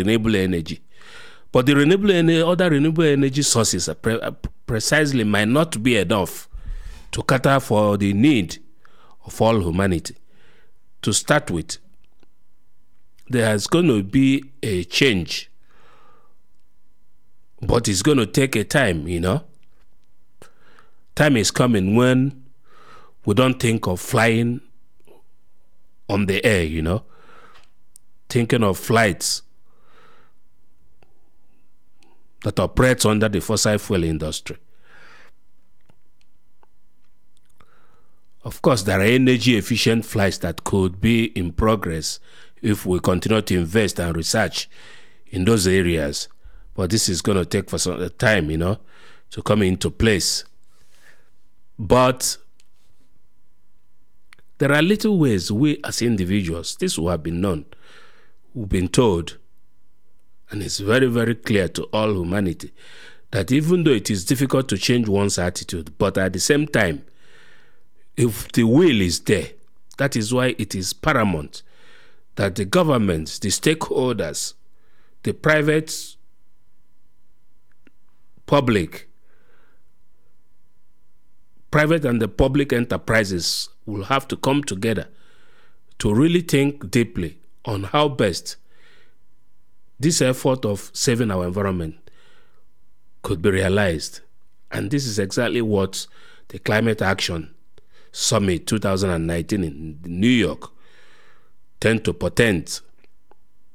renewable energy. But the other renewable energy sources precisely might not be enough to cater for the need of all humanity. To start with, there is going to be a change, but it's going to take a time, Time is coming when we don't think of flying on the air, thinking of flights that operates under the fossil fuel industry. Of course, there are energy efficient flights that could be in progress if we continue to invest and research in those areas. But this is going to take for some time, to come into place. But there are little ways we as individuals, this will have been known, we've been told, and it's very, very clear to all humanity, that even though it is difficult to change one's attitude, but at the same time, if the will is there, that is why it is paramount that the governments, the stakeholders, the private, and the public enterprises will have to come together to really think deeply on how best this effort of saving our environment could be realized. And this is exactly what the Climate Action Summit 2019 in New York tend to portend.